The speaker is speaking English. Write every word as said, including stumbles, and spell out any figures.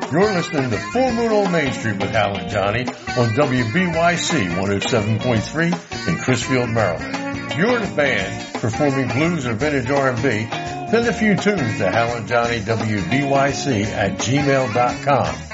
You're listening to Full Moon on Main Street with Hal and Johnny on W B Y C one oh seven point three in Crisfield, Maryland. If you're in a band performing blues or vintage R and B, send a few tunes to Hal and Johnny W B Y C at gmail dot com.